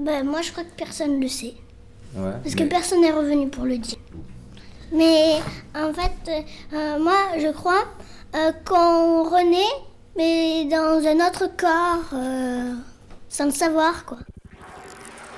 Moi, je crois que personne ne le sait. Ouais, Parce que personne n'est revenu pour le dire. Mais en fait, moi, je crois qu'on renaît, mais dans un autre corps, sans le savoir, quoi.